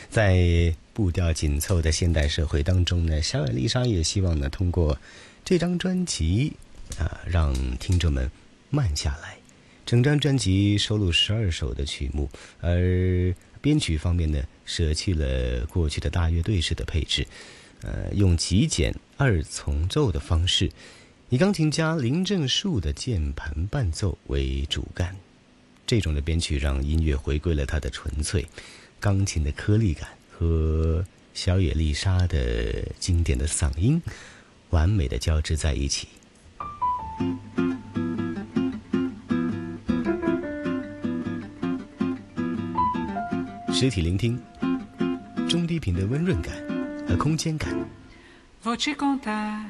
在步调紧凑的现代社会当中呢，小野丽莎也希望呢，通过这张专辑让听众们慢下来。整张专辑收录12首的曲目，而编曲方面呢，舍弃了过去的大乐队式的配置，用极简二重奏的方式，以钢琴家林正树的键盘伴奏为主干。这种的编曲让音乐回归了它的纯粹，钢琴的颗粒感和小野丽莎的经典的嗓音完美的交织在一起。实体聆听，中低频的温润感和空间感。 Voce conta